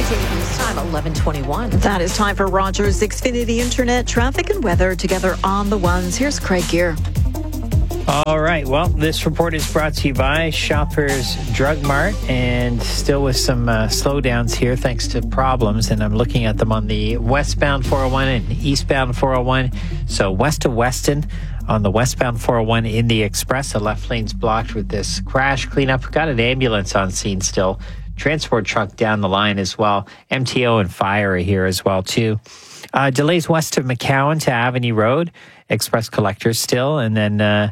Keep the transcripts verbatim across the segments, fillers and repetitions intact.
six eighty News Time, eleven twenty-one. That is time for Rogers Xfinity Internet traffic and weather together on the ones. Here's Craig Gear. All right. Well, this report is brought to you by Shoppers Drug Mart, and still with some uh, slowdowns here thanks to problems. And I'm looking at them on the westbound four oh one and eastbound four oh one. So west of Weston on the westbound four oh one in the express, the left lane's blocked with this crash cleanup. Got an ambulance on scene still. Transport truck down the line as well. M T O and fire are here as well too. Uh, delays west of McCowan to Avenue Road. Express collectors still, and then uh,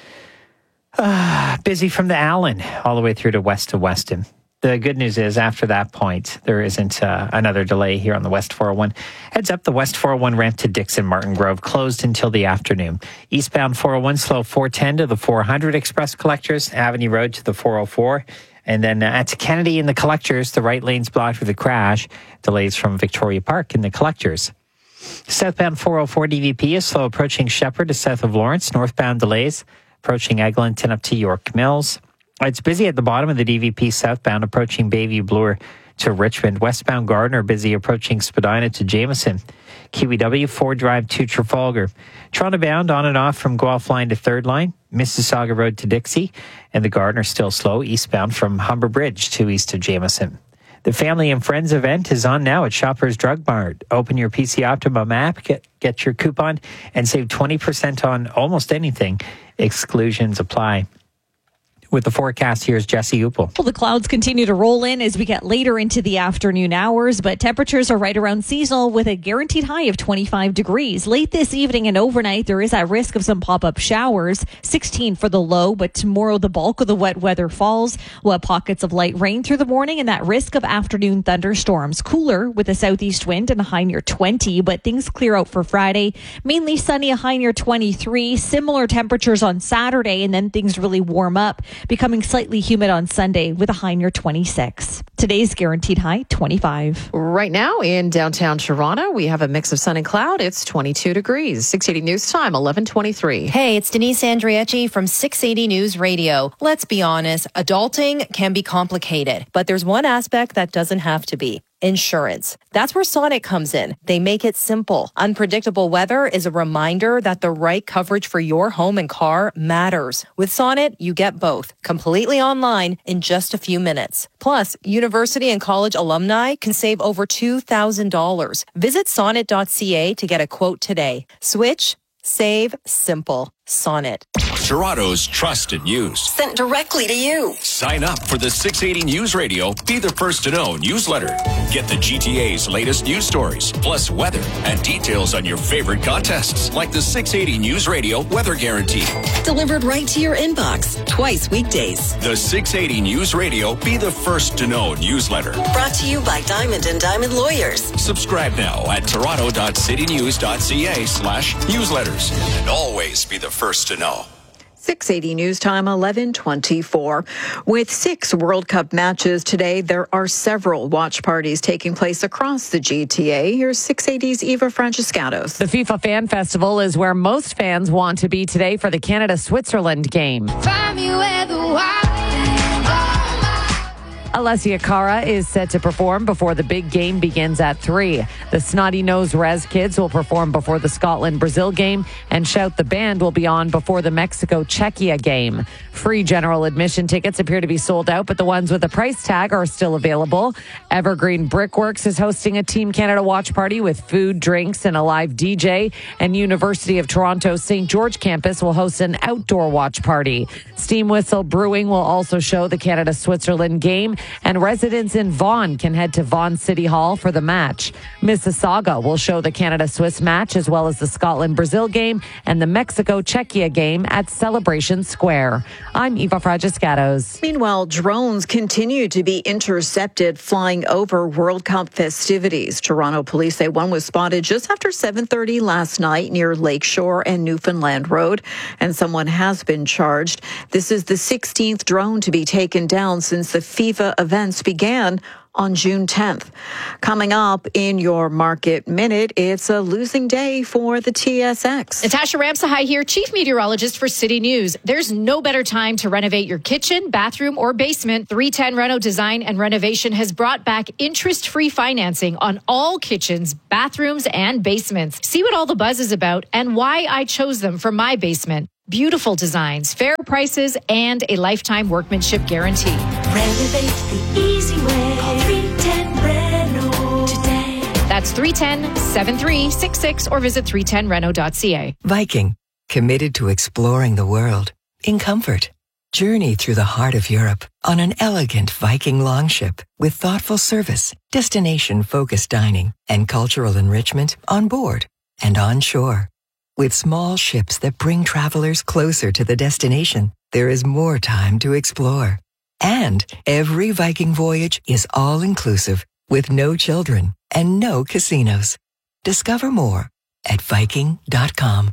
uh, busy from the Allen all the way through to west of Weston. The good news is after that point, there isn't uh, another delay here on the West four oh one. Heads up, the West four oh one ramp to Dixon Martin Grove closed until the afternoon. Eastbound four oh one slow four ten to the four hundred Express collectors, Avenue Road to the four oh four. And then uh, at Kennedy in the collectors, the right lane's blocked with a crash. Delays from Victoria Park in the collectors. Southbound four oh four D V P is slow approaching Shepherd to south of Lawrence. Northbound delays approaching Eglinton up to York Mills. It's busy at the bottom of the D V P southbound approaching Bayview Bloor to Richmond. Westbound Gardner busy approaching Spadina to Jameson. Kiwi W Ford Drive to Trafalgar. Toronto bound on and off from Guelph Line to Third Line. Mississauga Road to Dixie. And the Gardner still slow eastbound from Humber Bridge to east of Jameson. The Family and Friends event is on now at Shoppers Drug Mart. Open your P C Optimum app, get, get your coupon, and save twenty percent on almost anything. Exclusions apply. With the forecast, here's Jesse Upel. Well, the clouds continue to roll in as we get later into the afternoon hours, but temperatures are right around seasonal with a guaranteed high of twenty-five degrees. Late this evening and overnight, there is at risk of some pop-up showers. sixteen for the low, but tomorrow the bulk of the wet weather falls. We'll have pockets of light rain through the morning and that risk of afternoon thunderstorms. Cooler with a southeast wind and a high near twenty, but things clear out for Friday. Mainly sunny, a high near twenty-three. Similar temperatures on Saturday, and then things really warm up, becoming slightly humid on Sunday with a high near twenty-six. Today's guaranteed high, twenty-five. Right now in downtown Toronto, we have a mix of sun and cloud. It's twenty-two degrees. six eighty News Time, eleven twenty-three. Hey, it's Denise Andriecci from six eighty News Radio. Let's be honest, adulting can be complicated, but there's one aspect that doesn't have to be. Insurance. That's where Sonnet comes in. They make it simple. Unpredictable weather is a reminder that the right coverage for your home and car matters. With Sonnet, you get both, completely online in just a few minutes. Plus, university and college alumni can save over two thousand dollars. Visit sonnet dot c a to get a quote today. Switch, save, simple. Sonnet. Toronto's trusted news. Sent directly to you. Sign up for the six eighty News Radio Be the First to Know newsletter. Get the G T A's latest news stories, plus weather and details on your favorite contests, like the six eighty News Radio Weather Guarantee. Delivered right to your inbox, twice weekdays. The six eighty News Radio Be the First to Know newsletter. Brought to you by Diamond and Diamond Lawyers. Subscribe now at toronto dot city news dot c a slash newsletters. And always be the first to know. six eighty News Time, eleven twenty-four. With six World Cup matches today, there are several watch parties taking place across the G T A. Here's six eighty's Eva Francescatos. The FIFA Fan Festival is where most fans want to be today for the Canada-Switzerland game. Find me where the wild Alessia Cara is set to perform before the big game begins at three. The Snotty Nose Rez Kids will perform before the Scotland-Brazil game, and Shout the Band will be on before the Mexico-Czechia game. Free general admission tickets appear to be sold out, but the ones with a price tag are still available. Evergreen Brickworks is hosting a Team Canada watch party with food, drinks, and a live D J, and University of Toronto Saint George campus will host an outdoor watch party. Steam Whistle Brewing will also show the Canada-Switzerland game, and residents in Vaughan can head to Vaughan City Hall for the match. Mississauga will show the Canada-Swiss match as well as the Scotland-Brazil game and the Mexico-Czechia game at Celebration Square. I'm Eva Francescatos. Meanwhile, drones continue to be intercepted flying over World Cup festivities. Toronto police say one was spotted just after seven thirty last night near Lakeshore and Newfoundland Road, and someone has been charged. This is the sixteenth drone to be taken down since the FIFA events began on June tenth. Coming up in your Market Minute, it's a losing day for the T S X. Natasha Ramsahai here, Chief Meteorologist for City News. There's no better time to renovate your kitchen, bathroom, or basement. three ten Reno Design and Renovation has brought back interest-free financing on all kitchens, bathrooms, and basements. See what all the buzz is about and why I chose them for my basement. Beautiful designs, fair prices, and a lifetime workmanship guarantee. Renovate the easy way. Call three ten Reno today. That's three one zero, seven three six six or visit three ten reno dot c a. Viking, committed to exploring the world in comfort. Journey through the heart of Europe on an elegant Viking longship with thoughtful service, destination-focused dining, and cultural enrichment on board and on shore. With small ships that bring travelers closer to the destination, there is more time to explore. And every Viking voyage is all-inclusive with no children and no casinos. Discover more at Viking dot com.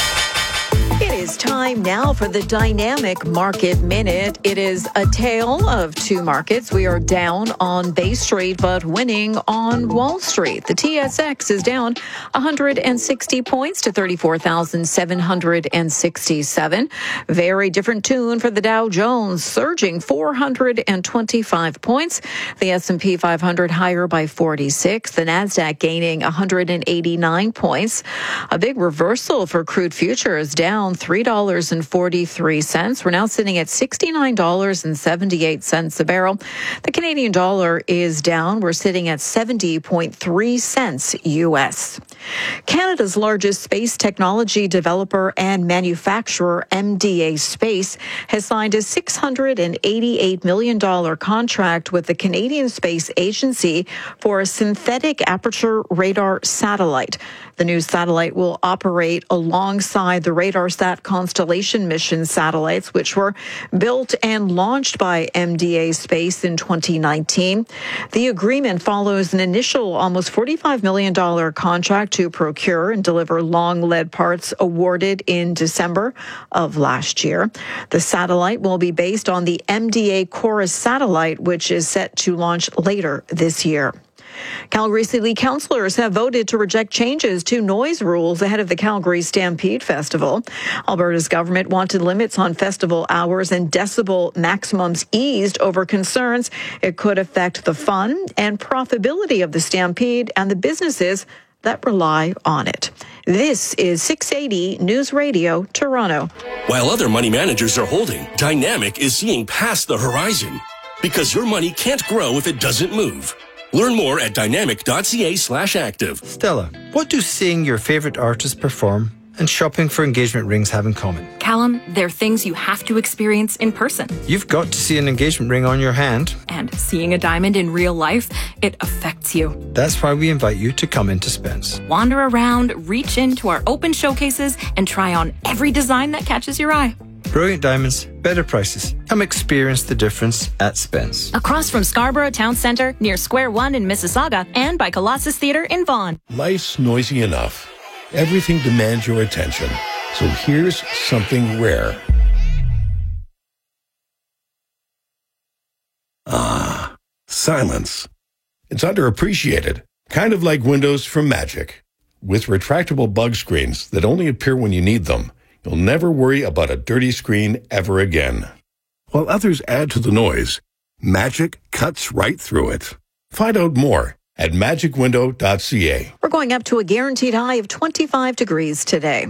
It is time now for the Dynamic Market Minute. It is a tale of two markets. We are down on Bay Street, but winning on Wall Street. The T S X is down one hundred sixty points to thirty-four thousand seven hundred sixty-seven. Very different tune for the Dow Jones, surging four hundred twenty-five points. The S and P five hundred higher by forty-six. The NASDAQ gaining one hundred eighty-nine points. A big reversal for crude futures, down three dollars and forty-three cents. We're now sitting at sixty-nine dollars and seventy-eight cents a barrel. The Canadian dollar is down. We're sitting at seventy point three cents U S. Canada's largest space technology developer and manufacturer, M D A Space, has signed a six hundred eighty-eight million dollars contract with the Canadian Space Agency for a synthetic aperture radar satellite. The new satellite will operate alongside the RadarSat Constellation mission satellites, which were built and launched by M D A Space in twenty nineteen. The agreement follows an initial almost forty-five million dollars contract to procure and deliver long lead parts awarded in December of last year. The satellite will be based on the M D A Chorus satellite, which is set to launch later this year. Calgary City councillors have voted to reject changes to noise rules ahead of the Calgary Stampede Festival. Alberta's government wanted limits on festival hours and decibel maximums eased over concerns it could affect the fun and profitability of the Stampede and the businesses that rely on it. This is six eighty News Radio, Toronto. While other money managers are holding, Dynamic is seeing past the horizon. Because your money can't grow if it doesn't move. Learn more at dynamic.ca slash active. Stella, what do seeing your favorite artist perform and shopping for engagement rings have in common? Callum, they're things you have to experience in person. You've got to see an engagement ring on your hand. And seeing a diamond in real life, it affects you. That's why we invite you to come into Spence. Wander around, reach into our open showcases, and try on every design that catches your eye. Brilliant diamonds, better prices. Come experience the difference at Spence. Across from Scarborough Town Centre, near Square One in Mississauga, and by Colossus Theatre in Vaughan. Life's noisy enough. Everything demands your attention. So here's something rare. Ah, silence. It's underappreciated. Kind of like Windows from Magic. With retractable bug screens that only appear when you need them, you'll never worry about a dirty screen ever again. While others add to the noise, Magic cuts right through it. Find out more at magic window dot c a. We're going up to a guaranteed high of twenty-five degrees today.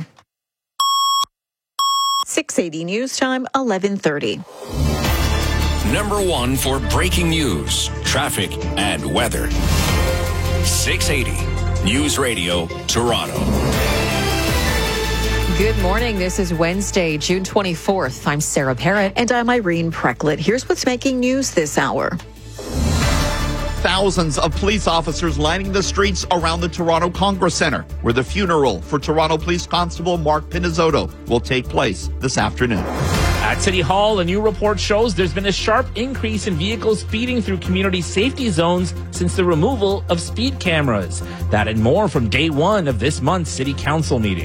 six eighty News Time, eleven thirty. Number one for breaking news, traffic, and weather. six eighty News Radio, Toronto. Good morning. This is Wednesday, June twenty-fourth. I'm Sarah Parrott. And I'm Irene Precklett. Here's what's making news this hour. Thousands of police officers lining the streets around the Toronto Congress Centre, where the funeral for Toronto Police Constable Mark Pinizzotto will take place this afternoon. At City Hall, a new report shows there's been a sharp increase in vehicles speeding through community safety zones since the removal of speed cameras. That and more from day one of this month's City Council meeting.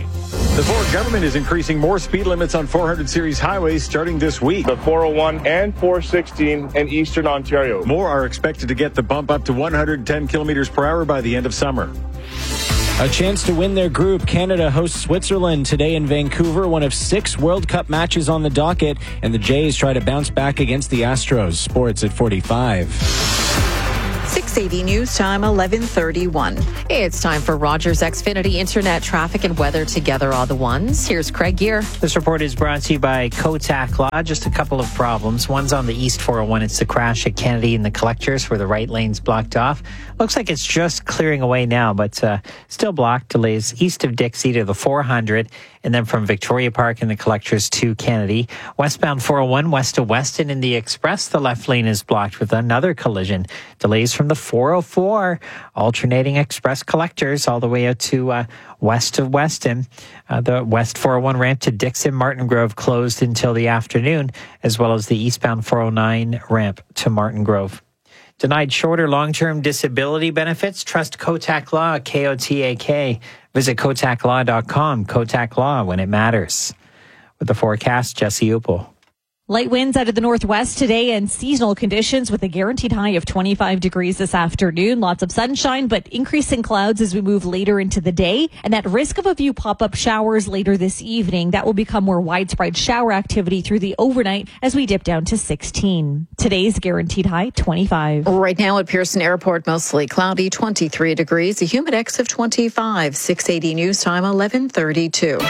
The Ford government is increasing more speed limits on four hundred series highways starting this week. The four oh one and four sixteen in Eastern Ontario. More are expected to get the bump up to one hundred ten kilometers per hour by the end of summer. A chance to win their group. Canada hosts Switzerland today in Vancouver, one of six World Cup matches on the docket, and the Jays try to bounce back against the Astros. Sports at forty-five. six eighty News Time, eleven thirty-one. It's time for Rogers Xfinity Internet traffic and weather together all the ones. Here's Craig Gear. This report is brought to you by Kotak Law. Just a couple of problems. One's on the East four oh one. It's the crash at Kennedy and the Collectors where the right lane's blocked off. Looks like it's just clearing away now, but uh, still blocked. Delays east of Dixie to the four hundred, and then from Victoria Park and the Collectors to Kennedy. Westbound four oh one west to Weston in the Express, the left lane is blocked with another collision. Delays from the four oh four, alternating Express Collectors all the way out to uh, west of Weston. Uh, the West four oh one ramp to Dixon Martin Grove closed until the afternoon, as well as the eastbound four oh nine ramp to Martin Grove. Denied short or long-term disability benefits? Trust Kotak Law, K O T A K. Visit kotak law dot com. Kotak Law, when it matters. With the forecast, Jesse Upel. Light winds out of the northwest today and seasonal conditions with a guaranteed high of twenty-five degrees this afternoon. Lots of sunshine, but increasing clouds as we move later into the day. And that risk of a few pop-up showers later this evening. That will become more widespread shower activity through the overnight as we dip down to sixteen. Today's guaranteed high, twenty-five. Right now at Pearson Airport, mostly cloudy, twenty-three degrees. A humidex of twenty-five. six eighty News Time, eleven thirty-two.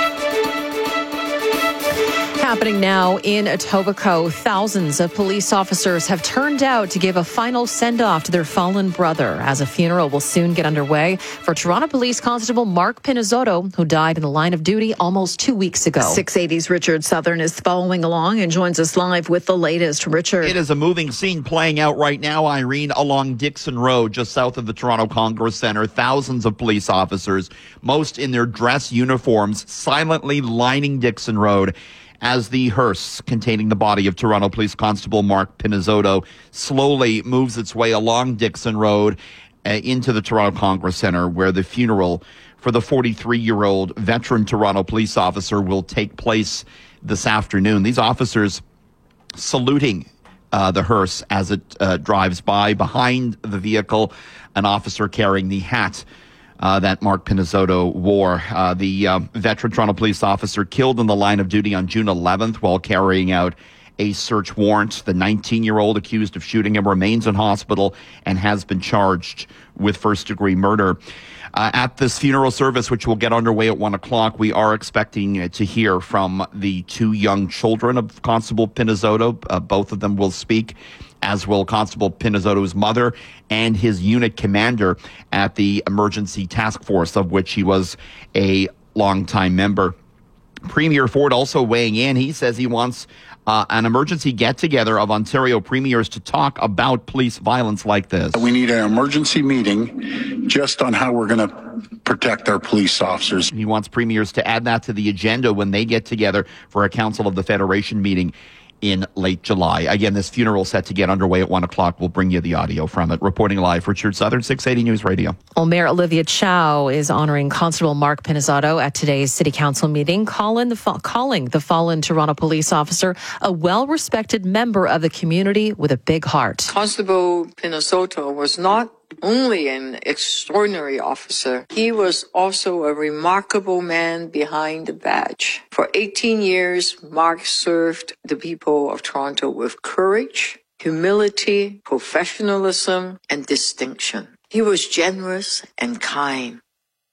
Happening now in Etobicoke, thousands of police officers have turned out to give a final send-off to their fallen brother as a funeral will soon get underway for Toronto Police Constable Mark Pinizzotto, who died in the line of duty almost two weeks ago. six eighty's Richard Southern is following along and joins us live with the latest. Richard. It is a moving scene playing out right now, Irene, along Dixon Road, just south of the Toronto Congress Centre. Thousands of police officers, most in their dress uniforms, silently lining Dixon Road as the hearse containing the body of Toronto Police Constable Mark Pinizzotto slowly moves its way along Dixon Road uh, into the Toronto Congress Centre, where the funeral for the forty-three-year-old veteran Toronto police officer will take place this afternoon. These officers saluting uh, the hearse as it uh, drives by. Behind the vehicle, an officer carrying the hat Uh, that Mark Pinizzotto wore. Uh, the uh, veteran Toronto police officer killed in the line of duty on June eleventh while carrying out a search warrant. The nineteen-year-old accused of shooting him remains in hospital and has been charged with first-degree murder. Uh, at this funeral service, which will get underway at one o'clock, we are expecting uh, to hear from the two young children of Constable Pinizzotto. Uh, both of them will speak, as will Constable Pinizzotto's mother and his unit commander at the emergency task force, of which he was a longtime member. Premier Ford also weighing in. He says he wants uh, an emergency get-together of Ontario premiers to talk about police violence like this. We need an emergency meeting just on how we're going to protect our police officers. He wants premiers to add that to the agenda when they get together for a Council of the Federation meeting in late July. Again, this funeral set to get underway at one o'clock. We'll bring you the audio from it. Reporting live, Richard Southern, six eighty News Radio. Well, Mayor Olivia Chow is honoring Constable Mark Pinizzotto at today's City Council meeting, calling the, calling the fallen Toronto police officer a well-respected member of the community with a big heart. Constable Pinizzotto was not only an extraordinary officer, he was also a remarkable man behind the badge. For eighteen years, Mark served the people of Toronto with courage, humility, professionalism, and distinction. He was generous and kind.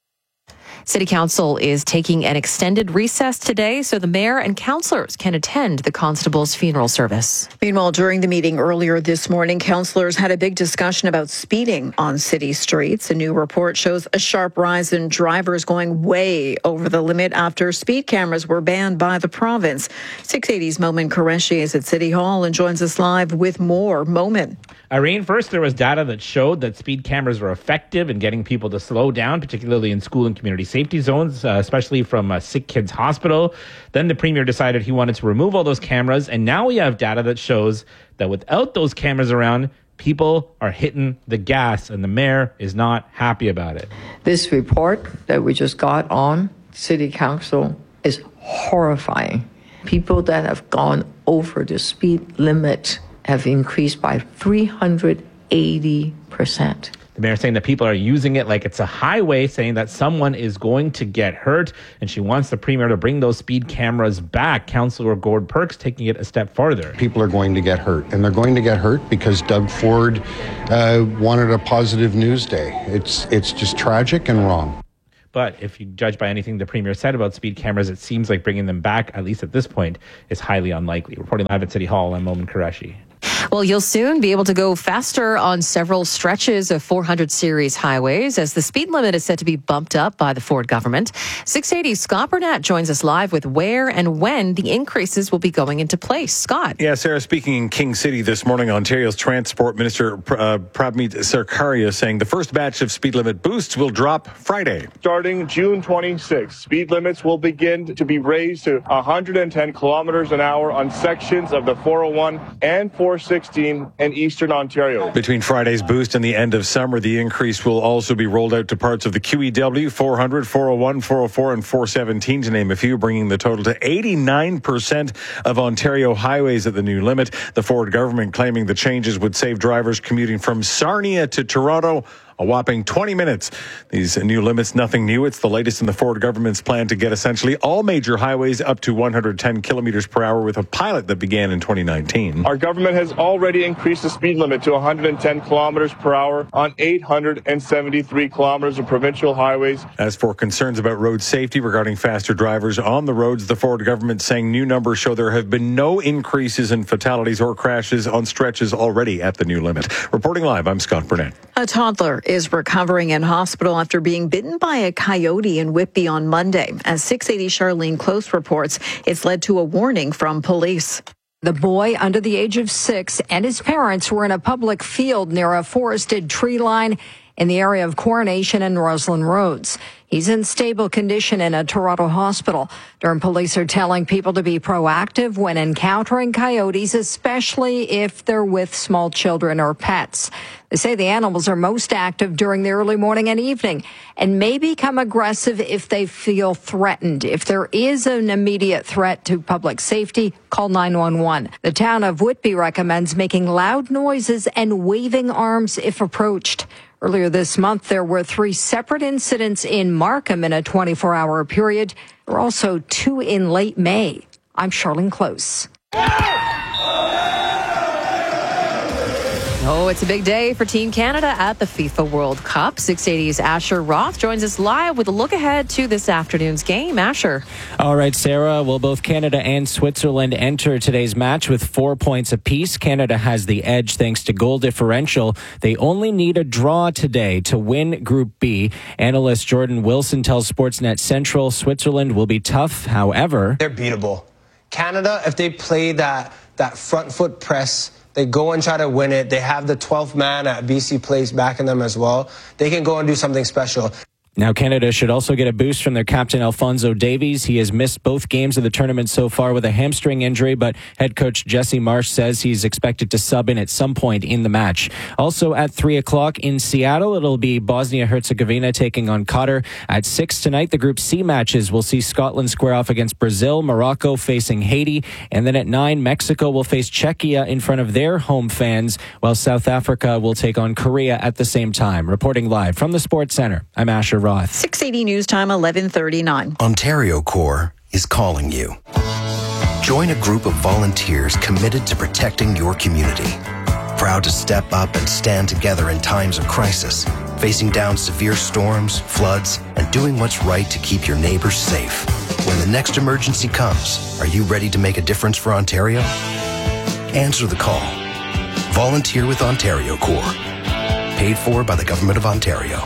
City Council is taking an extended recess today so the mayor and councillors can attend the constable's funeral service. Meanwhile, during the meeting earlier this morning, councillors had a big discussion about speeding on city streets. A new report shows a sharp rise in drivers going way over the limit after speed cameras were banned by the province. six eighty's Momin Qureshi is at City Hall and joins us live with more. Momin. Irene, first there was data that showed that speed cameras were effective in getting people to slow down, particularly in school and community safety zones, uh, especially from uh, Sick Kids Hospital. Then the Premier decided he wanted to remove all those cameras, and now we have data that shows that without those cameras around, people are hitting the gas, and the Mayor is not happy about it. This report that we just got on city council is horrifying. People that have gone over the speed limit have increased by three hundred eighty percent. The mayor saying that people are using it like it's a highway, saying that someone is going to get hurt, and she wants the premier to bring those speed cameras back. Councillor Gord Perks taking it a step farther. People are going to get hurt, and they're going to get hurt because Doug Ford uh, wanted a positive news day. It's it's just tragic and wrong. But if you judge by anything the premier said about speed cameras, it seems like bringing them back, at least at this point, is highly unlikely. Reporting live at City Hall, I'm Momin Qureshi. Well, you'll soon be able to go faster on several stretches of four hundred series highways as the speed limit is set to be bumped up by the Ford government. six eighty's Scott Burnett joins us live with where and when the increases will be going into place. Scott. Yeah, Sarah, speaking in King City this morning, Ontario's Transport Minister uh, Prabmeet Sarkaria saying the first batch of speed limit boosts will drop Friday. Starting June twenty-sixth, speed limits will begin to be raised to one hundred ten kilometers an hour on sections of the four oh one and four sixteen in Eastern Ontario. Between Friday's boost and the end of summer, the increase will also be rolled out to parts of the Q E W, four hundred, four oh one, four oh four, and four seventeen, to name a few, bringing the total to eighty-nine percent of Ontario highways at the new limit. The Ford government claiming the changes would save drivers commuting from Sarnia to Toronto a whopping twenty minutes. These new limits, nothing new. It's the latest in the Ford government's plan to get essentially all major highways up to one hundred ten kilometers per hour with a pilot that began in twenty nineteen. Our government has already increased the speed limit to one hundred ten kilometers per hour on eight hundred seventy-three kilometers of provincial highways. As for concerns about road safety regarding faster drivers on the roads, the Ford government saying new numbers show there have been no increases in fatalities or crashes on stretches already at the new limit. Reporting live, I'm Scott Burnett. A toddler is recovering in hospital after being bitten by a coyote in Whitby on Monday. As six eighty Charlene Close reports, it's led to a warning from police. The boy under the age of six and his parents were in a public field near a forested tree line in the area of Coronation and Roslyn Roads. He's in stable condition in a Toronto hospital. Durham police are telling people to be proactive when encountering coyotes, especially if they're with small children or pets. They say the animals are most active during the early morning and evening and may become aggressive if they feel threatened. If there is an immediate threat to public safety, call nine one one. The town of Whitby recommends making loud noises and waving arms if approached. Earlier this month, there were three separate incidents in Markham in a twenty-four hour period. There were also two in late May. I'm Charlene Close. Oh, it's a big day for Team Canada at the FIFA World Cup. six eighty's Asher Roth joins us live with a look ahead to this afternoon's game. Asher. All right, Sarah. Well, both Canada and Switzerland enter today's match with four points apiece. Canada has the edge thanks to goal differential. They only need a draw today to win Group B. Analyst Jordan Wilson tells Sportsnet Central Switzerland will be tough. However, they're beatable. Canada, if they play that, that front foot press, they go and try to win it. They have the twelfth man at B C Place backing them as well. They can go and do something special. Now, Canada should also get a boost from their captain, Alphonso Davies. He has missed both games of the tournament so far with a hamstring injury, but head coach Jesse Marsh says he's expected to sub in at some point in the match. Also at three o'clock in Seattle, it'll be Bosnia-Herzegovina taking on Qatar. At six tonight, the Group C matches will see Scotland square off against Brazil, Morocco facing Haiti, and then at nine, Mexico will face Czechia in front of their home fans, while South Africa will take on Korea at the same time. Reporting live from the Sports Center, I'm Asher Roth. six eighty News Time, eleven thirty-nine. Ontario Corps is calling you. Join a group of volunteers committed to protecting your community. Proud to step up and stand together in times of crisis, facing down severe storms, floods, and doing what's right to keep your neighbors safe. When the next emergency comes, are you ready to make a difference for Ontario? Answer the call. Volunteer with Ontario Corps. Paid for by the Government of Ontario.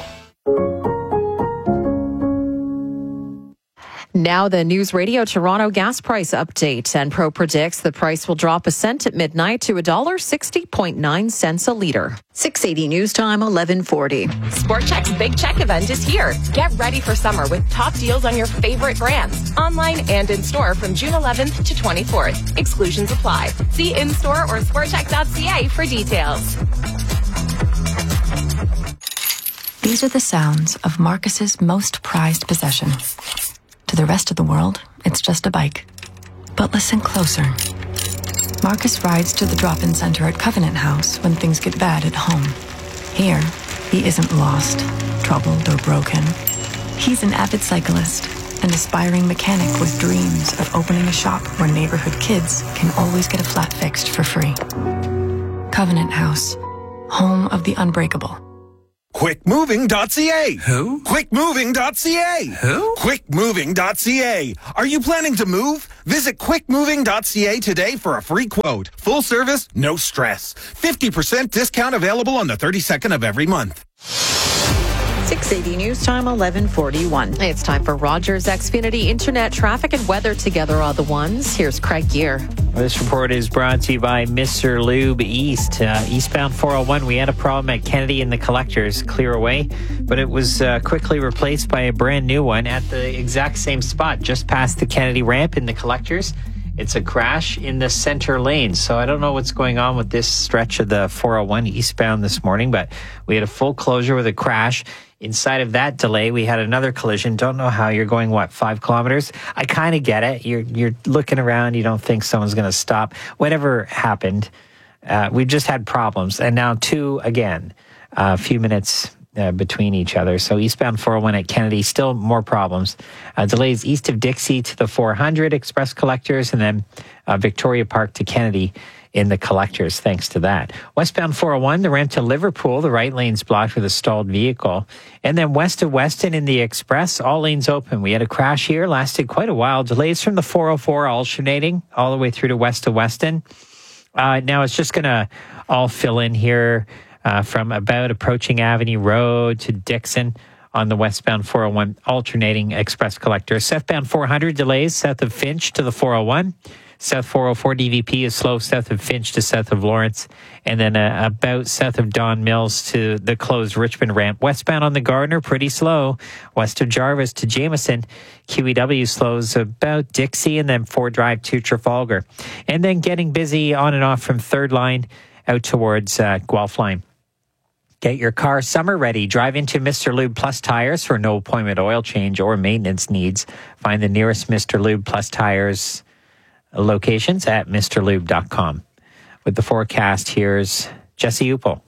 Now the News Radio Toronto gas price update. Enpro predicts the price will drop a cent at midnight to one dollar sixty point nine cents a litre. six eighty News Time, eleven forty. Sport Chek's Big Check event is here. Get ready for summer with top deals on your favorite brands, online and in store from June eleventh to twenty-fourth. Exclusions apply. See in-store or sport chek dot c a for details. These are the sounds of Marcus's most prized possession. To the rest of the world, it's just a bike. But listen closer. Marcus rides to the drop-in center at Covenant House when things get bad at home. Here, he isn't lost, troubled, or broken. He's an avid cyclist, an aspiring mechanic with dreams of opening a shop where neighborhood kids can always get a flat fixed for free. Covenant House, home of the unbreakable. quick moving dot c a. Who? quick moving dot c a. Who? quick moving dot c a. Are you planning to move? Visit quick moving dot c a today for a free quote. Full service, no stress. fifty percent discount available on the thirty-second of every month. six eighty News Time, eleven forty-one. It's time for Rogers Xfinity Internet Traffic and Weather together on the ones. Here's Craig Gear. This report is brought to you by Mister Lube East. Uh, eastbound four oh one, we had a problem at Kennedy and the Collectors, clear away, but it was uh, quickly replaced by a brand new one at the exact same spot, just past the Kennedy ramp in the Collectors. It's a crash in the center lane. So I don't know what's going on with this stretch of the four oh one eastbound this morning, but we had a full closure with a crash. Inside of that delay, we had another collision. Don't know how. You're going, what, five kilometers? I kind of get it. You're you're looking around. You don't think someone's going to stop. Whatever happened, uh, we just had problems. And now two again, uh, a few minutes uh, between each other. So eastbound four oh one at Kennedy, still more problems. Uh, delays east of Dixie to the four hundred Express Collectors, and then uh, Victoria Park to Kennedy in the Collectors, thanks to that. Westbound four oh one, the ramp to Liverpool, the right lane's blocked with a stalled vehicle. And then west of Weston in the Express, all lanes open. We had a crash here, lasted quite a while. Delays from the four oh four alternating all the way through to west of Weston. Uh, now it's just going to all fill in here uh, from about approaching Avenue Road to Dixon on the westbound four oh one alternating Express Collectors. Southbound four hundred delays south of Finch to the four oh one. South four oh four D V P is slow south of Finch to south of Lawrence, and then uh, about south of Don Mills to the closed Richmond ramp. Westbound on the Gardner, pretty slow. West of Jarvis to Jameson, Q E W slows about Dixie, and then Ford Drive to Trafalgar. And then getting busy on and off from Third Line out towards uh, Guelph Line. Get your car summer ready. Drive into Mister Lube Plus Tires for no appointment oil change or maintenance needs. Find the nearest Mister Lube Plus Tires locations at Mr Lube dot com. With the forecast, here's Jesse Upel.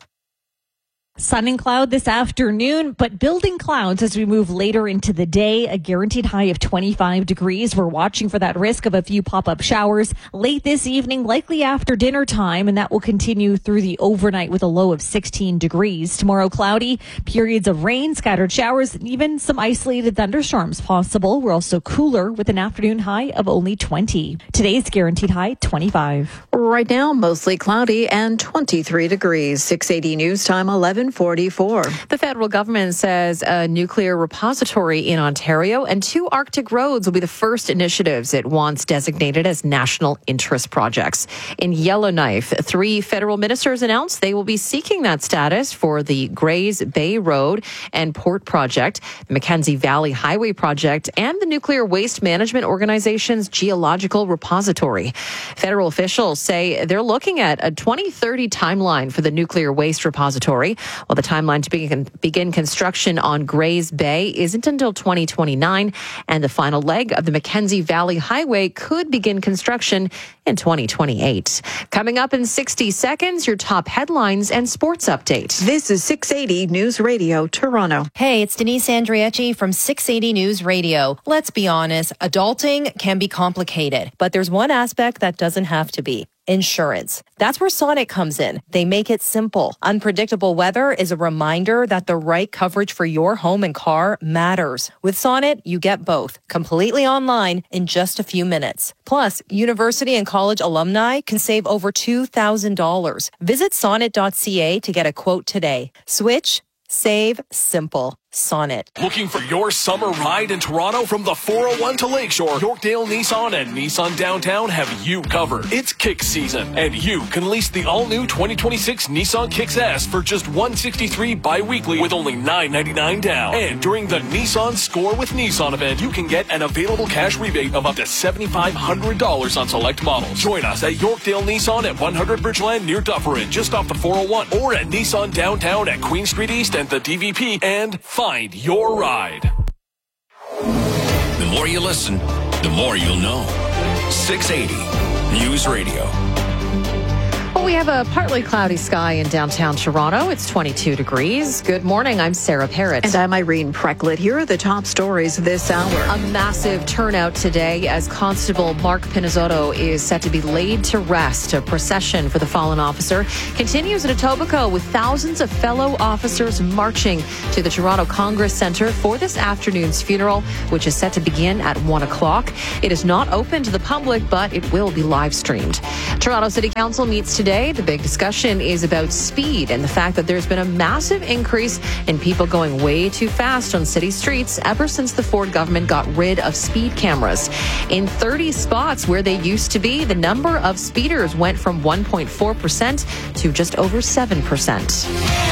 Sun and cloud this afternoon, but building clouds as we move later into the day. A guaranteed high of twenty-five degrees. We're watching for that risk of a few pop-up showers late this evening, likely after dinner time, and that will continue through the overnight with a low of sixteen degrees. Tomorrow, cloudy, periods of rain, scattered showers, and even some isolated thunderstorms possible. We're also cooler with an afternoon high of only twenty. Today's guaranteed high, twenty-five. Right now, mostly cloudy and twenty-three degrees. six eighty News Time, eleven forty-four. The federal government says a nuclear repository in Ontario and two Arctic roads will be the first initiatives it wants designated as national interest projects. In Yellowknife, three federal ministers announced they will be seeking that status for the Grays Bay Road and Port Project, the Mackenzie Valley Highway Project, and the Nuclear Waste Management Organization's Geological Repository. Federal officials say they're looking at a twenty thirty timeline for the Nuclear Waste Repository, while the timeline to begin, begin construction on Grays Bay isn't until twenty twenty-nine, and the final leg of the Mackenzie Valley Highway could begin construction in twenty twenty-eight. Coming up in sixty seconds, your top headlines and sports update. This is six eighty News Radio, Toronto. Hey, it's Denise Andriecci from six eighty News Radio. Let's be honest, adulting can be complicated, but there's one aspect that doesn't have to be. Insurance. That's where Sonnet comes in. They make it simple. Unpredictable weather is a reminder that the right coverage for your home and car matters. With Sonnet, you get both, completely online in just a few minutes. Plus, university and college alumni can save over two thousand dollars. Visit sonnet dot c a to get a quote today. Switch, save, simple. Sonnet. Looking for your summer ride in Toronto from the four oh one to Lakeshore? Yorkdale Nissan and Nissan Downtown have you covered. It's Kick season, and you can lease the all-new twenty twenty-six Nissan Kicks S for just one hundred sixty-three dollars bi-weekly with only nine ninety-nine down. And during the Nissan Score with Nissan event, you can get an available cash rebate of up to seven thousand five hundred dollars on select models. Join us at Yorkdale Nissan at one hundred Bridgeland near Dufferin, just off the four oh one, or at Nissan Downtown at Queen Street East and the D V P, and find your ride. The more you listen, the more you'll know. six eighty News Radio. Well, we have a partly cloudy sky in downtown Toronto. It's twenty-two degrees. Good morning. I'm Sarah Parrott. And I'm Irene Precklett. Here are the top stories this hour. A massive turnout today as Constable Mark Pinizzotto is set to be laid to rest. A procession for the fallen officer continues at Etobicoke with thousands of fellow officers marching to the Toronto Congress Centre for this afternoon's funeral, which is set to begin at one o'clock. It is not open to the public, but it will be live streamed. Toronto City Council meets today. The big discussion is about speed and the fact that there's been a massive increase in people going way too fast on city streets ever since the Ford government got rid of speed cameras. In thirty spots where they used to be, the number of speeders went from one point four percent to just over seven percent.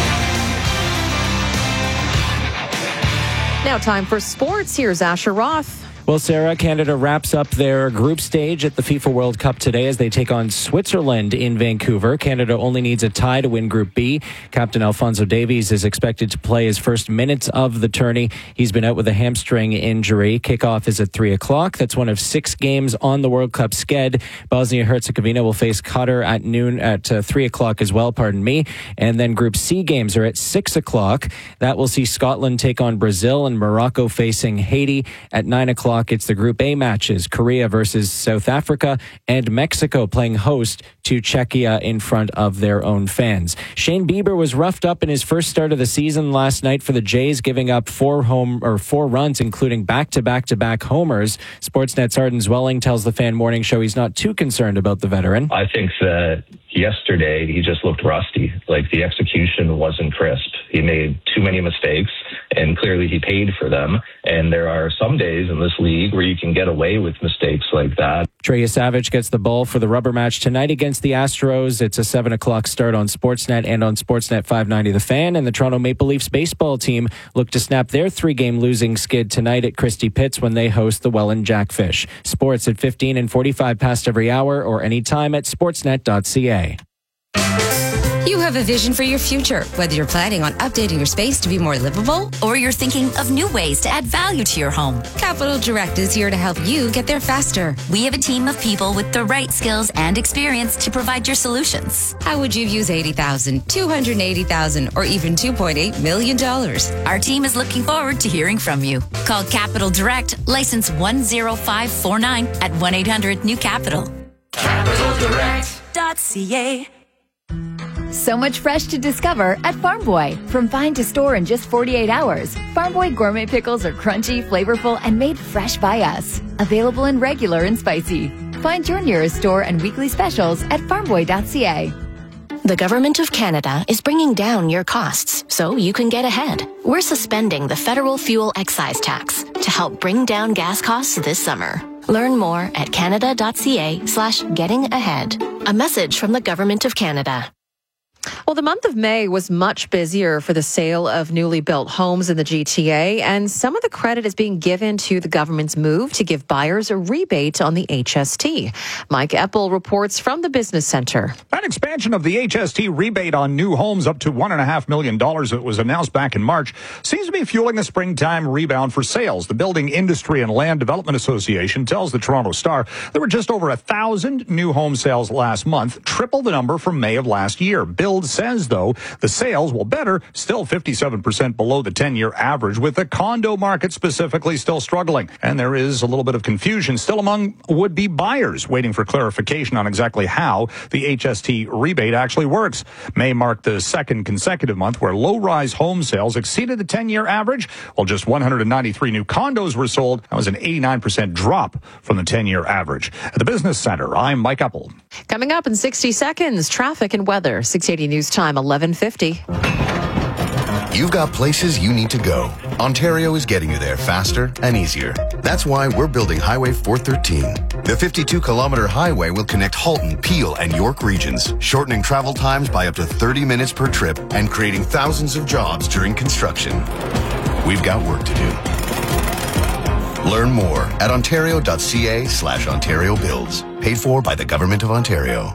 Now time for sports. Here's Asher Roth. Well, Sarah, Canada wraps up their group stage at the FIFA World Cup today as they take on Switzerland in Vancouver. Canada only needs a tie to win Group B. Captain Alphonso Davies is expected to play his first minutes of the tourney. He's been out with a hamstring injury. Kickoff is at three o'clock. That's one of six games on the World Cup sked. Bosnia-Herzegovina will face Qatar at noon at uh, three o'clock as well, pardon me. And then Group C games are at six o'clock. That will see Scotland take on Brazil and Morocco facing Haiti at nine o'clock. It's the Group A matches, Korea versus South Africa and Mexico playing host to Czechia in front of their own fans. Shane Bieber was roughed up in his first start of the season last night for the Jays, giving up four home or four runs, including back-to-back-to-back homers. Sportsnet's Arden Zwelling tells the Fan Morning Show he's not too concerned about the veteran. I think that yesterday he just looked rusty. Like the execution wasn't crisp. He made too many mistakes, and clearly he paid for them. And there are some days in this league where you can get away with mistakes like that. Treya Savage gets the ball for the rubber match tonight against the Astros. It's a seven o'clock start on Sportsnet and on Sportsnet five ninety The Fan. And the Toronto Maple Leafs baseball team look to snap their three-game losing skid tonight at Christie Pitts when they host the Welland Jackfish. Sports at fifteen and forty-five past every hour or anytime at sportsnet dot c a. You have a vision for your future, whether you're planning on updating your space to be more livable or you're thinking of new ways to add value to your home. Capital Direct is here to help you get there faster. We have a team of people with the right skills and experience to provide your solutions. How would you use eighty thousand dollars, two hundred eighty thousand dollars, or even two point eight million dollars? Our team is looking forward to hearing from you. Call Capital Direct, license one zero five four nine at one eight hundred new capital. capital direct dot c a. So much fresh to discover at Farm Boy. From find to store in just forty-eight hours, Farm Boy gourmet pickles are crunchy, flavorful, and made fresh by us. Available in regular and spicy. Find your nearest store and weekly specials at farm boy dot c a. The Government of Canada is bringing down your costs so you can get ahead. We're suspending the federal fuel excise tax to help bring down gas costs this summer. Learn more at canada dot c a slash getting ahead. A message from the Government of Canada. Well, the month of May was much busier for the sale of newly built homes in the G T A, and some of the credit is being given to the government's move to give buyers a rebate on the H S T. Mike Eppel reports from the Business Center. An expansion of the H S T rebate on new homes up to one point five million dollars that was announced back in March seems to be fueling the springtime rebound for sales. The Building Industry and Land Development Association tells the Toronto Star there were just over one thousand new home sales last month, triple the number from May of last year. Build says, though, the sales, will better, still fifty-seven percent below the ten-year average, with the condo market specifically still struggling. And there is a little bit of confusion still among would-be buyers waiting for clarification on exactly how the H S T rebate actually works. May marked the second consecutive month where low-rise home sales exceeded the ten-year average, while just one hundred ninety-three new condos were sold. That was an eighty-nine percent drop from the ten-year average. At the Business Center, I'm Mike Eppel. Coming up in sixty seconds, traffic and weather. six eighty News Time, eleven fifty. You've got places you need to go. Ontario is getting you there faster and easier. That's why we're building Highway four thirteen. The fifty-two kilometer highway will connect Halton, Peel, and York regions, shortening travel times by up to thirty minutes per trip and creating thousands of jobs during construction. We've got work to do. Learn more at ontario dot c a slash Ontario Builds. Paid for by the Government of Ontario.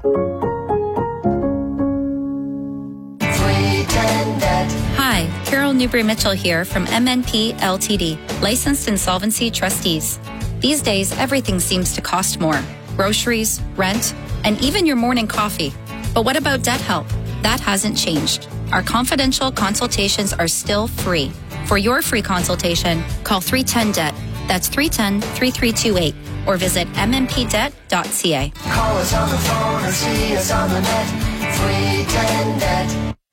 Hi, Carol Newbury-Mitchell here from M N P L T D, Licensed Insolvency Trustees. These days, everything seems to cost more. Groceries, rent, and even your morning coffee. But what about debt help? That hasn't changed. Our confidential consultations are still free. For your free consultation, call three one zero D E B T. That's three one zero, three three two eight. Or visit m m p debt dot c a. Call us on the phone or see us on the net. three one zero D E B T.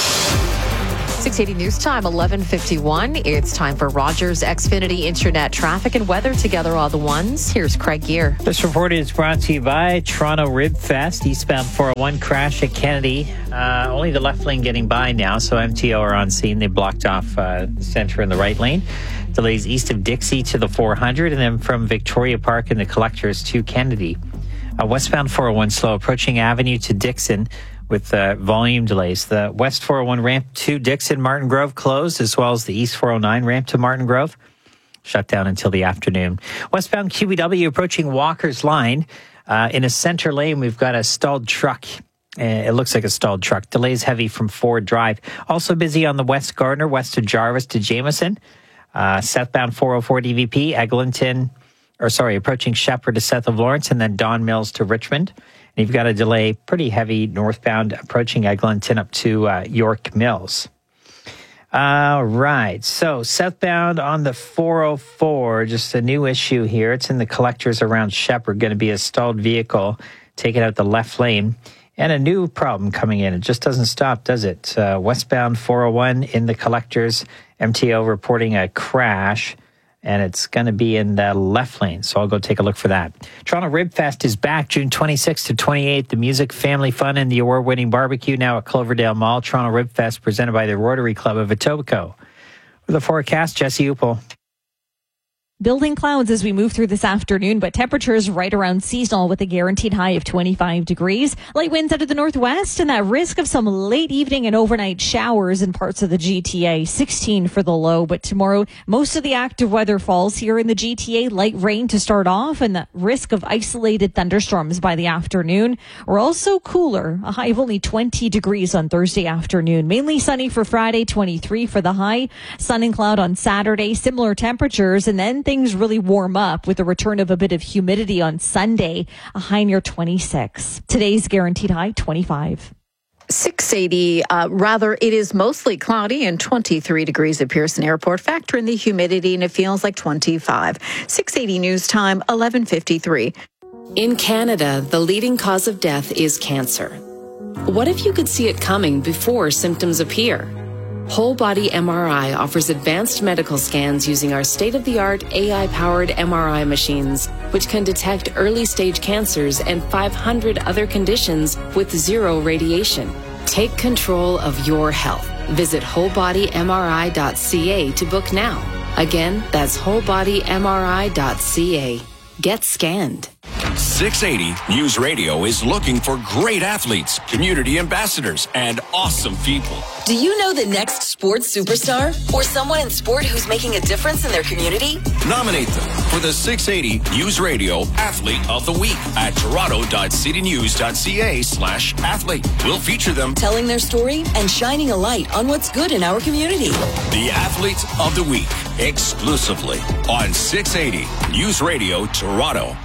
six eighty News Time, eleven fifty-one. It's time for Rogers Xfinity Internet traffic and weather together all the ones. Here's Craig Gear. This report is brought to you by Toronto Rib Fest. Eastbound four oh one crash at Kennedy. Uh, only the left lane getting by now, so M T O are on scene. They blocked off uh, the center and the right lane. Delays east of Dixie to the four hundred, and then from Victoria Park and the Collectors to Kennedy. Uh, westbound four oh one slow, approaching Avenue to Dixon with uh, volume delays. The west four oh one ramp to Dixon, Martin Grove closed, as well as the east four oh nine ramp to Martin Grove shut down until the afternoon. Westbound Q E W approaching Walker's Line. Uh, in a center lane, we've got a stalled truck. Uh, it looks like a stalled truck. Delays heavy from Ford Drive. Also busy on the West Gardner, west of Jarvis to Jameson. Uh, southbound four oh four D V P, Eglinton, or sorry, approaching Shepherd to south of Lawrence, and then Don Mills to Richmond. And you've got a delay pretty heavy northbound approaching Eglinton up to uh, York Mills. All right. So southbound on the four oh four, just a new issue here. It's in the Collectors around Shepherd, going to be a stalled vehicle taking out the left lane. And a new problem coming in. It just doesn't stop, does it? Uh, westbound four oh one in the Collectors, M T O reporting a crash, and it's going to be in the left lane. So I'll go take a look for that. Toronto Rib Fest is back June twenty-sixth to twenty-eighth. The music, family fun, and the award-winning barbecue now at Cloverdale Mall. Toronto Rib Fest presented by the Rotary Club of Etobicoke. With the forecast, Jesse Upel. Building clouds as we move through this afternoon, but temperatures right around seasonal with a guaranteed high of twenty-five degrees. Light winds out of the northwest and that risk of some late evening and overnight showers in parts of the G T A. sixteen for the low, but tomorrow most of the active weather falls here in the G T A. Light rain to start off and the risk of isolated thunderstorms by the afternoon. We're also cooler, a high of only twenty degrees on Thursday afternoon. Mainly sunny for Friday, twenty-three for the high. Sun and cloud on Saturday, similar temperatures, and then things really warm up with the return of a bit of humidity on Sunday, a high near twenty-six. Today's guaranteed high, twenty-five. six eighty, uh, rather, it is mostly cloudy and twenty-three degrees at Pearson Airport. Factor in the humidity and it feels like twenty-five. six eighty News Time, eleven fifty-three. In Canada, the leading cause of death is cancer. What if you could see it coming before symptoms appear? Whole Body M R I offers advanced medical scans using our state-of-the-art A I-powered M R I machines, which can detect early-stage cancers and five hundred other conditions with zero radiation. Take control of your health. Visit whole body m r i dot c a to book now. Again, that's whole body m r i dot c a. Get scanned. six eighty News Radio is looking for great athletes, community ambassadors, and awesome people. Do you know the next sports superstar? Or someone in sport who's making a difference in their community? Nominate them for the six eighty News Radio Athlete of the Week at toronto dot city news dot c a slash athlete. We'll feature them telling their story and shining a light on what's good in our community. The Athlete of the Week, exclusively on six eighty News Radio Toronto.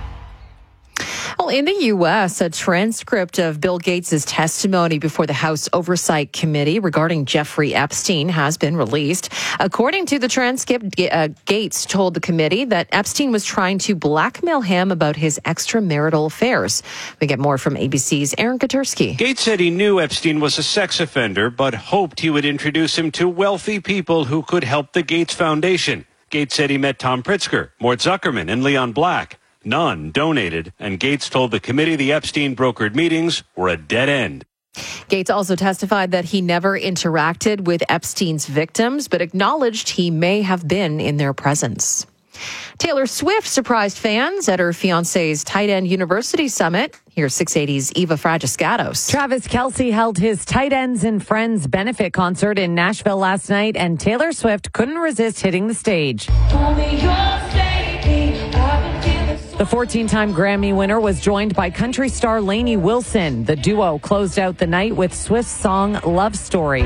Well, in the U S, a transcript of Bill Gates' testimony before the House Oversight Committee regarding Jeffrey Epstein has been released. According to the transcript, uh, Gates told the committee that Epstein was trying to blackmail him about his extramarital affairs. We get more from A B C's Aaron Katursky. Gates said he knew Epstein was a sex offender, but hoped he would introduce him to wealthy people who could help the Gates Foundation. Gates said he met Tom Pritzker, Mort Zuckerman, and Leon Black. None donated, and Gates told the committee the Epstein brokered meetings were a dead end. Gates also testified that he never interacted with Epstein's victims, but acknowledged he may have been in their presence. Taylor Swift surprised fans at her fiancé's Tight End University Summit. Here's six eighty's Eva Fragiscatos. Travis Kelce held his Tight Ends and Friends benefit concert in Nashville last night, and Taylor Swift couldn't resist hitting the stage. The fourteen-time Grammy winner was joined by country star Lainey Wilson. The duo closed out the night with Swift's song Love Story.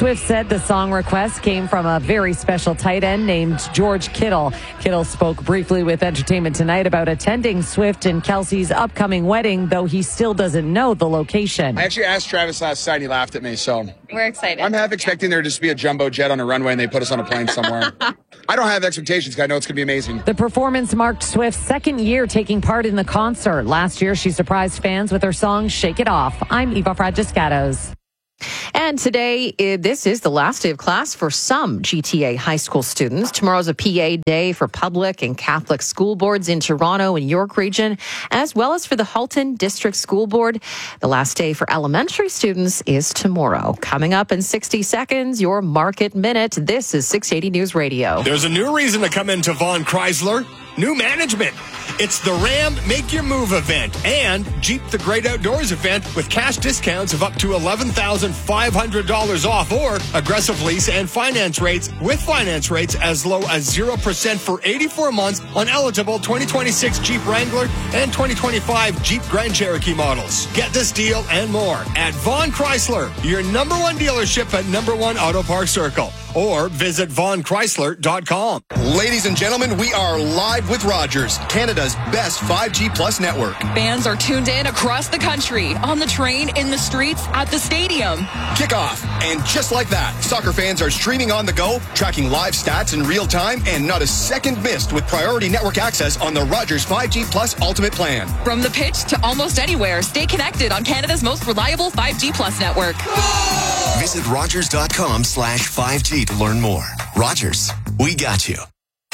Swift said the song request came from a very special tight end named George Kittle. Kittle spoke briefly with Entertainment Tonight about attending Swift and Kelsey's upcoming wedding, though he still doesn't know the location. I actually asked Travis last night and he laughed at me, so we're excited. I'm half expecting there to just be a jumbo jet on a runway and they put us on a plane somewhere. I don't have expectations because I know it's going to be amazing. The performance marked Swift's second year taking part in the concert. Last year, she surprised fans with her song Shake It Off. I'm Eva Fragiscatos. And today, this is the last day of class for some G T A high school students. Tomorrow's a P A day for public and Catholic school boards in Toronto and York Region, as well as for the Halton District School Board. The last day for elementary students is tomorrow. Coming up in sixty seconds, your Market Minute. This is six eighty News Radio. There's a new reason to come into Vaughn Chrysler. New management. It's the Ram Make Your Move event and Jeep The Great Outdoors event with cash discounts of up to eleven thousand five hundred dollars off or aggressive lease and finance rates with finance rates as low as zero percent for eighty-four months on eligible twenty twenty-six Jeep Wrangler and twenty twenty-five Jeep Grand Cherokee models. Get this deal and more at Vaughn Chrysler, your number one dealership at number one Auto Park Circle. Or visit Vaughn Chrysler dot com. Ladies and gentlemen, we are live with Rogers, Canada's best five G plus network. Fans are tuned in across the country, on the train, in the streets, at the stadium. Kickoff. And just like that, soccer fans are streaming on the go, tracking live stats in real time, and not a second missed with priority network access on the Rogers five G plus Ultimate plan. From the pitch to almost anywhere, stay connected on Canada's most reliable five G plus network. Visit Rogers dot com slash five G to learn more. Rogers, we got you.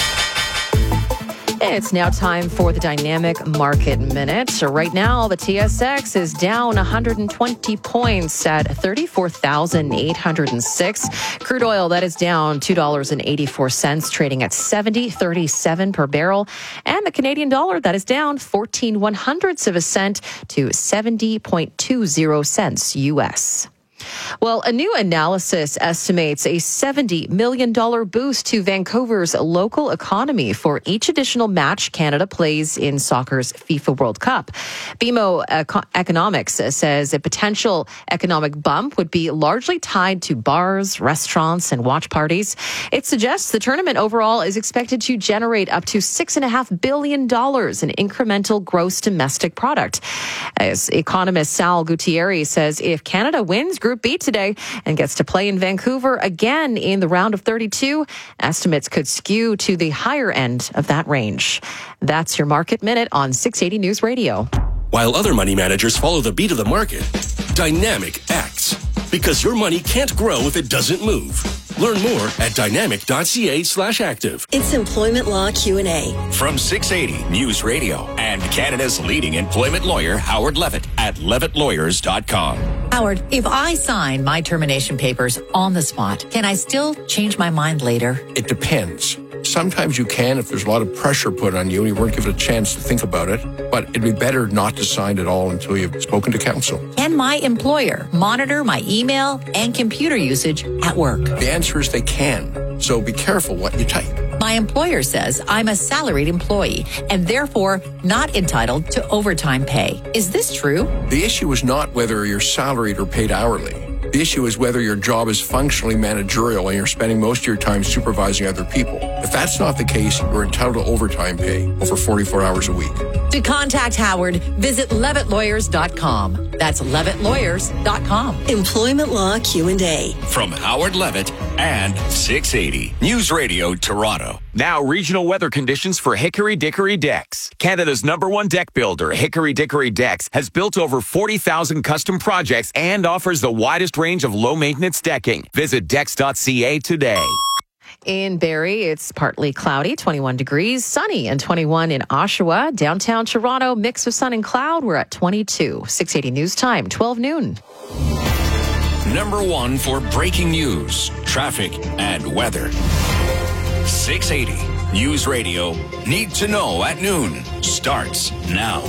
It's now time for the Dynamic Market Minute. So right now, the T S X is down one hundred twenty points at thirty-four thousand eight hundred six. Crude oil, that is down two dollars and eighty-four cents, trading at seventy thirty-seven per barrel. And the Canadian dollar, that is down fourteen one hundredths of a cent to seventy point two zero cents U S. Well, a new analysis estimates a seventy million dollars boost to Vancouver's local economy for each additional match Canada plays in soccer's FIFA World Cup. B M O Eco- Economics says a potential economic bump would be largely tied to bars, restaurants, and watch parties. It suggests the tournament overall is expected to generate up to six point five billion dollars in incremental gross domestic product. As economist Sal Gutierrez says, if Canada wins Group B today and gets to play in Vancouver again in the round of thirty-two, estimates could skew to the higher end of that range. That's your Market Minute on six eighty News Radio. While other money managers follow the beat of the market, Dynamic acts. Because your money can't grow if it doesn't move. Learn more at dynamic.ca slash active. It's Employment Law Q and A. From six eighty News Radio and Canada's leading employment lawyer, Howard Levitt, at levitt lawyers dot com. Howard, if I sign my termination papers on the spot, can I still change my mind later? It depends. Sometimes you can if there's a lot of pressure put on you and you weren't given a chance to think about it. But it'd be better not to sign at all until you've spoken to counsel. Can my employer monitor my email and computer usage at work? The answer is they can. So be careful what you type. My employer says I'm a salaried employee and therefore not entitled to overtime pay. Is this true? The issue is not whether you're salaried or paid hourly. The issue is whether your job is functionally managerial and you're spending most of your time supervising other people. If that's not the case, you're entitled to overtime pay over forty-four hours a week. To contact Howard, visit levitt lawyers dot com. That's levitt lawyers dot com. Employment Law Q and A. From Howard Levitt and six eighty News Radio Toronto. Now regional weather conditions for Hickory Dickory Decks. Canada's number one deck builder, Hickory Dickory Decks, has built over forty thousand custom projects and offers the widest range of low-maintenance decking. Visit decks dot c a today. In Barrie, it's partly cloudy, twenty-one degrees, sunny and twenty-one in Oshawa. Downtown Toronto, mix of sun and cloud, we're at twenty-two. six eighty News Time, twelve noon. Number one for breaking news, traffic, and weather. six eighty News Radio. Need to know at noon. Starts now.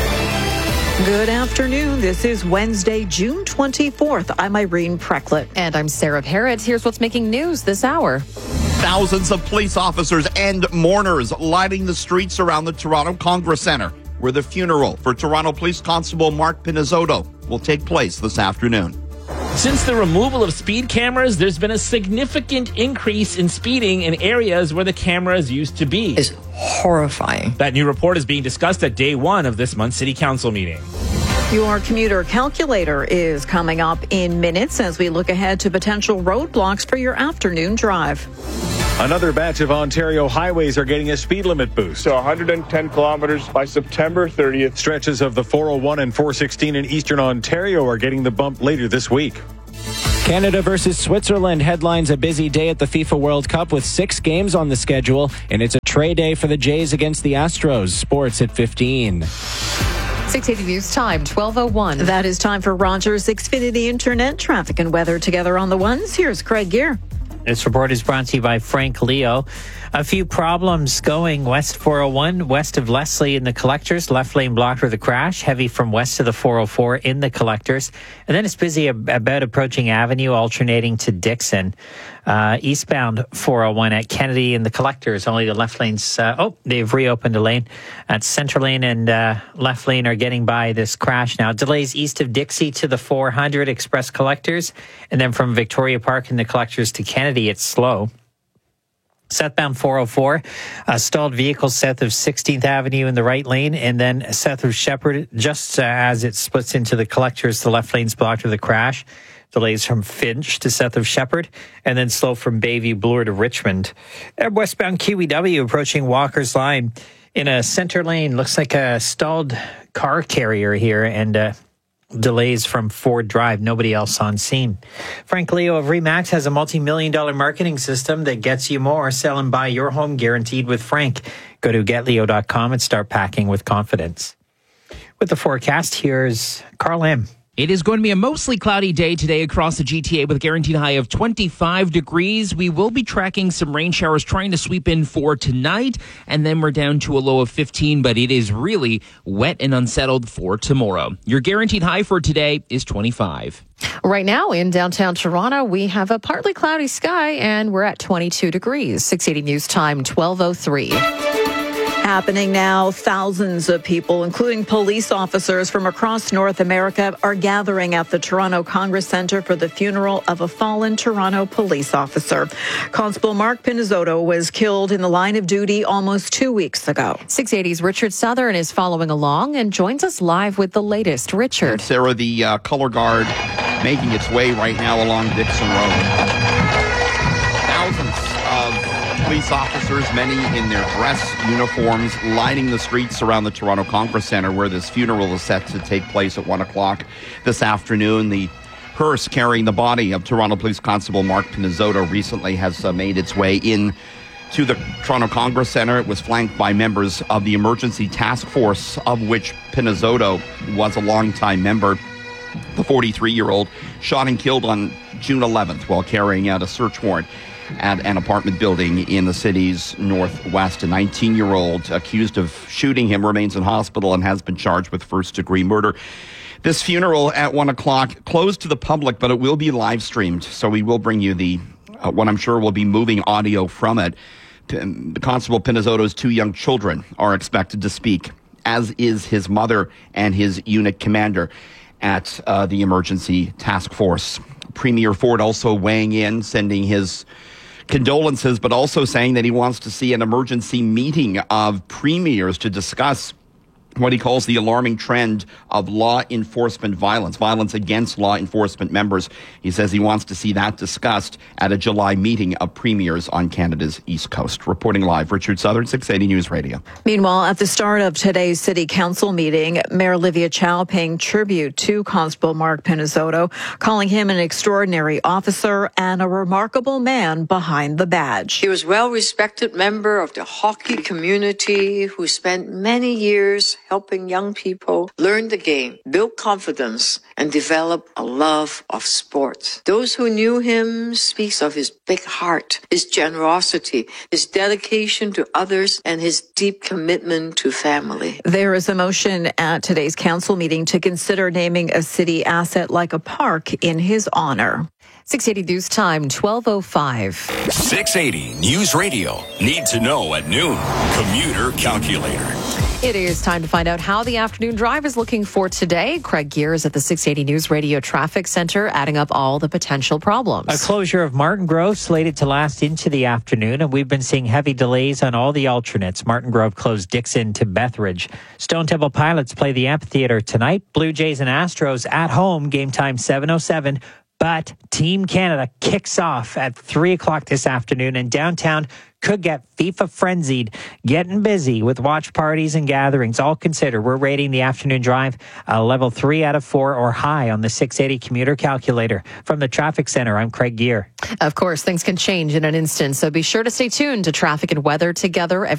Good afternoon. This is Wednesday, June twenty-fourth. I'm Irene Precklett. And I'm Sarah Parrott. Here's what's making news this hour. Thousands of police officers and mourners lining the streets around the Toronto Congress Centre, where the funeral for Toronto Police Constable Mark Pinizzotto will take place this afternoon. Since the removal of speed cameras, there's been a significant increase in speeding in areas where the cameras used to be. It's horrifying. That new report is being discussed at day one of this month's City Council meeting. Your commuter calculator is coming up in minutes as we look ahead to potential roadblocks for your afternoon drive. Another batch of Ontario highways are getting a speed limit boost. So one hundred ten kilometers by September thirtieth. Stretches of the four oh one and four sixteen in eastern Ontario are getting the bump later this week. Canada versus Switzerland headlines a busy day at the FIFA World Cup with six games on the schedule, and it's a tray day for the Jays against the Astros. Sports at fifteen. six eighty News Time, twelve oh one. That is time for Rogers Xfinity Internet traffic and weather together on the ones. Here's Craig Gear. This report is brought to you by Frank Leo. A few problems going west four oh one, west of Leslie in the collectors. Left lane blocked with a crash. Heavy from west to the four oh four in the collectors. And then it's busy ab- about approaching Avenue, alternating to Dixon. Uh, eastbound four oh one at Kennedy in the collectors. Only the left lanes. Uh, oh, they've reopened a lane. At center lane and uh, left lane are getting by this crash now. Delays east of Dixie to the four hundred express collectors. And then from Victoria Park in the collectors to Kennedy, it's slow. Southbound four oh four, uh, stalled vehicles south of sixteenth Avenue in the right lane, and then south of Shepherd, just uh, as it splits into the collectors, the left lane's blocked with a crash. Delays from Finch to south of Shepherd, and then slow from Bayview Bloor to Richmond. And westbound Q E W approaching Walker's Line in a center lane. Looks like a stalled car carrier here, and uh, delays from Ford Drive. Nobody else on scene. Frank Leo of Remax has a multi-million dollar marketing system that gets you more. Sell and buy your home guaranteed with Frank. Go to get leo dot com and start packing with confidence. With the forecast, here's Carl M. It is going to be a mostly cloudy day today across the G T A with a guaranteed high of twenty-five degrees. We will be tracking some rain showers trying to sweep in for tonight, and then we're down to a low of fifteen, but it is really wet and unsettled for tomorrow. Your guaranteed high for today is twenty-five. Right now in downtown Toronto, we have a partly cloudy sky, and we're at twenty-two degrees. six eighty News Time, twelve oh three. Happening now, thousands of people, including police officers from across North America, are gathering at the Toronto Congress Centre for the funeral of a fallen Toronto police officer. Constable Mark Pinizzotto was killed in the line of duty almost two weeks ago. six eighty's Richard Southern is following along and joins us live with the latest. Richard. And Sarah, the uh, color guard making its way right now along Dixon Road. Thousands of police officers, many in their dress uniforms, lining the streets around the Toronto Congress Centre where this funeral is set to take place at one o'clock this afternoon. The hearse carrying the body of Toronto Police Constable Mark Pinizzotto recently has uh, made its way in to the Toronto Congress Centre. It was flanked by members of the emergency task force, of which Pinizzotto was a longtime member. The forty-three-year-old shot and killed on June eleventh while carrying out a search warrant at an apartment building in the city's northwest. A nineteen-year-old accused of shooting him remains in hospital and has been charged with first-degree murder. This funeral at one o'clock, closed to the public, but it will be live streamed, so we will bring you the uh, what I'm sure will be moving audio from it. The Constable Pinizzotto's two young children are expected to speak, as is his mother and his unit commander at uh, the emergency task force. Premier Ford also weighing in, sending his condolences, but also saying that he wants to see an emergency meeting of premiers to discuss what he calls the alarming trend of law enforcement violence, violence against law enforcement members. He says he wants to see that discussed at a July meeting of premiers on Canada's East Coast. Reporting live, Richard Southern, six eighty News Radio. Meanwhile, at the start of today's City Council meeting, Mayor Olivia Chow paying tribute to Constable Mark Pinizzotto, calling him an extraordinary officer and a remarkable man behind the badge. He was a well-respected member of the hockey community who spent many years helping young people learn the game, build confidence, and develop a love of sport. Those who knew him speaks of his big heart, his generosity, his dedication to others, and his deep commitment to family. There is a motion at today's council meeting to consider naming a city asset like a park in his honor. six eighty News Time, twelve oh five. six eighty News Radio. Need to know at noon. Commuter Calculator. It is time to find out how the afternoon drive is looking for today. Craig Gear is at the six eighty News Radio Traffic Center, adding up all the potential problems. A closure of Martin Grove slated to last into the afternoon, and we've been seeing heavy delays on all the alternates. Martin Grove closed Dixon to Bethridge. Stone Temple Pilots play the amphitheater tonight. Blue Jays and Astros at home, game time seven oh seven. But Team Canada kicks off at three o'clock this afternoon, and downtown could get FIFA frenzied, getting busy with watch parties and gatherings. All considered, we're rating the afternoon drive a level three out of four or high on the six eighty commuter calculator. From the traffic center, I'm Craig Gear. Of course, things can change in an instant, so be sure to stay tuned to traffic and weather together.